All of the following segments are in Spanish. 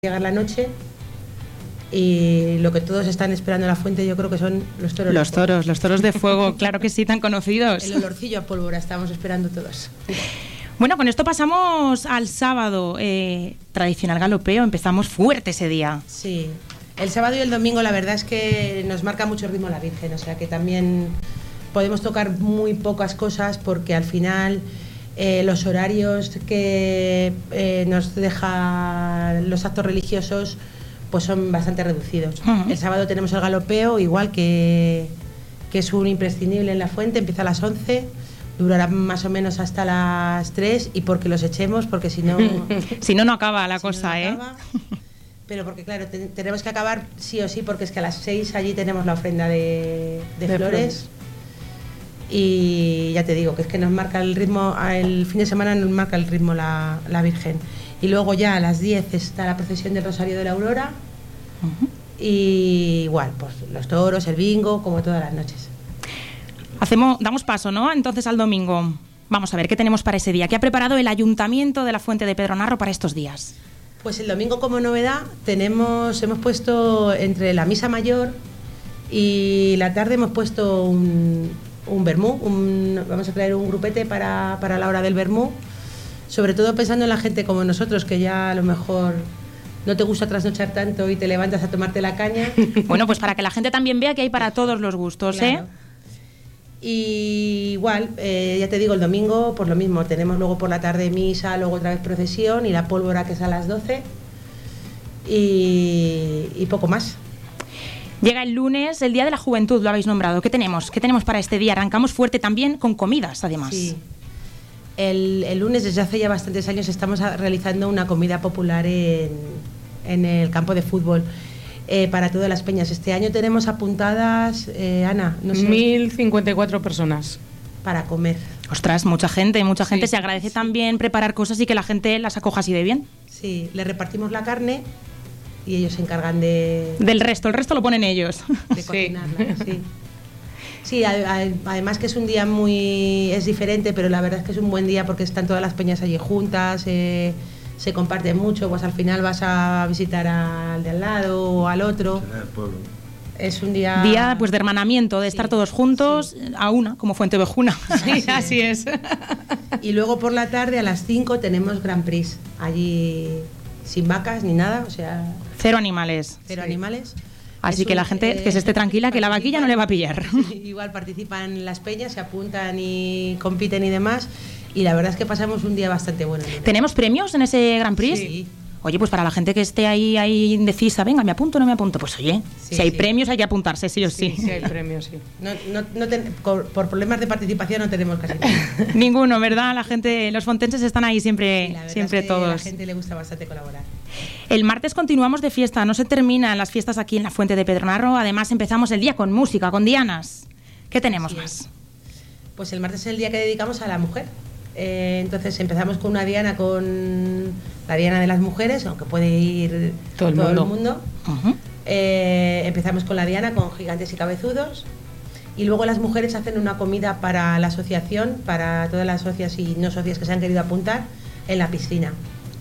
llegar la noche y lo que todos están esperando en la fuente yo creo que son los toros. Los toros de fuego, claro que sí, tan conocidos. El olorcillo a pólvora estamos esperando todos. Bueno, con esto pasamos al sábado, tradicional galopeo, empezamos fuerte ese día. Sí, el sábado y el domingo la verdad es que nos marca mucho el ritmo la Virgen, o sea que también podemos tocar muy pocas cosas porque al final los horarios que nos dejan los actos religiosos pues son bastante reducidos. El sábado tenemos el galopeo, igual que es un imprescindible en la fuente, empieza a las 11, durará más o menos hasta las 3 y porque los echemos, porque si no... si no, no acaba la cosa, no acaba, pero porque claro, tenemos que acabar sí o sí, porque es que a las 6 allí tenemos la ofrenda de flores. Y ya te digo, que es que nos marca el ritmo, el fin de semana nos marca el ritmo la Virgen. Y luego ya a las 10 está la procesión del Rosario de la Aurora. Y igual, pues los toros, el bingo, como todas las noches. Damos paso, ¿no? Entonces al domingo. Vamos a ver, ¿qué tenemos para ese día? ¿Qué ha preparado el Ayuntamiento de la Fuente de Pedronarro para estos días? Pues el domingo, como novedad, hemos puesto entre la misa mayor y la tarde hemos puesto un vermú, vamos a traer un grupete para la hora del vermú, sobre todo pensando en la gente como nosotros, que ya a lo mejor no te gusta trasnochar tanto y te levantas a tomarte la caña. Bueno, pues para que la gente también vea que hay para todos los gustos, claro. Y igual, ya te digo, el domingo, pues lo mismo, tenemos luego por la tarde misa, luego otra vez procesión y la pólvora que es a las 12 y poco más. Llega el lunes, el Día de la Juventud, lo habéis nombrado. ¿Qué tenemos? ¿Qué tenemos para este día? Arrancamos fuerte también con comidas, además. Sí. El lunes, desde hace ya bastantes años, estamos realizando una comida popular en el campo de fútbol para todas las peñas. Este año tenemos apuntadas, Ana, no sé, 1.054 personas. Para comer. Ostras, mucha gente. Se agradece también preparar cosas y que la gente las acoja así de bien. Sí, le repartimos la carne y ellos se encargan del resto, el resto lo ponen ellos. De cocinarla, sí. Sí, además que es un día es diferente, pero la verdad es que es un buen día porque están todas las peñas allí juntas, se comparten mucho, pues al final vas a visitar al de al lado o al otro. Es un día pues de hermanamiento, de estar todos juntos, a una, como Fuente Ovejuna. Sí, así es. Y luego por la tarde a las 5 tenemos Grand Prix, allí sin vacas ni nada, o sea... Cero animales. Cero animales. Así que la gente que se esté tranquila, que la vaquilla no le va a pillar. Sí, igual participan las peñas, se apuntan y compiten y demás. Y la verdad es que pasamos un día bastante bueno. ¿Tenemos premios en ese Grand Prix? Sí. Oye, pues para la gente que esté ahí indecisa, venga, ¿me apunto o no me apunto? Pues oye, si hay premios hay que apuntarse, sí o sí. Sí, hay premios, sí. Por problemas de participación no tenemos casi nada. Ninguno, ¿verdad? La gente, los fontenses están ahí siempre, siempre todos. A la gente le gusta bastante colaborar. El martes continuamos de fiesta, no se terminan las fiestas aquí en la Fuente de Pedronarro, además empezamos el día con música, con dianas. ¿Qué tenemos más? Pues el martes es el día que dedicamos a la mujer. Entonces empezamos con una diana, con la diana de las mujeres, aunque puede ir todo el mundo. Empezamos con la diana, con gigantes y cabezudos, y luego las mujeres hacen una comida para la asociación, para todas las socias y no socias que se han querido apuntar, en la piscina.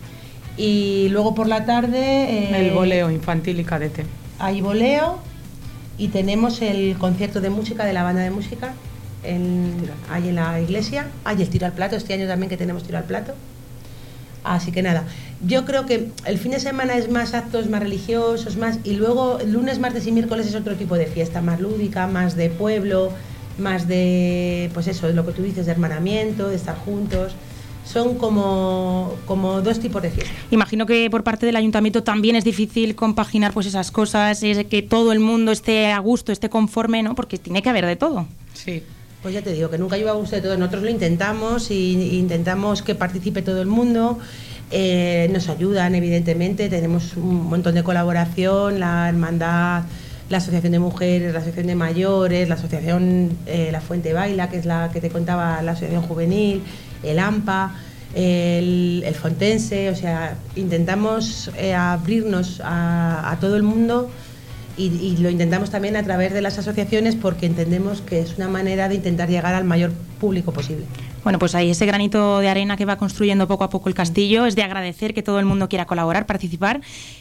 Y luego por la tarde el boleo infantil y cadete. Hay boleo y tenemos el concierto de música de la banda de música ahí en la iglesia. Hay el tiro al plato, este año también que tenemos tiro al plato. Así que nada, yo creo que el fin de semana es más actos, más religiosos, y luego lunes, martes y miércoles es otro tipo de fiesta, más lúdica, más de pueblo, más de, pues eso, lo que tú dices, de hermanamiento, de estar juntos. Son como dos tipos de fiesta. Imagino que por parte del ayuntamiento también es difícil compaginar pues esas cosas, es que todo el mundo esté a gusto, esté conforme, ¿no? Porque tiene que haber de todo. Sí. Pues ya te digo, que nunca lleva a gusto de todo. Nosotros lo intentamos y intentamos que participe todo el mundo. Nos ayudan, evidentemente. Tenemos un montón de colaboración, la hermandad, la asociación de mujeres, la asociación de mayores, la asociación La Fuente Baila, que es la que te contaba, la asociación juvenil, el AMPA, el Fontense. O sea, intentamos abrirnos a todo el mundo. Y lo intentamos también a través de las asociaciones porque entendemos que es una manera de intentar llegar al mayor público posible. Bueno, pues ahí ese granito de arena que va construyendo poco a poco el castillo es de agradecer que todo el mundo quiera colaborar, participar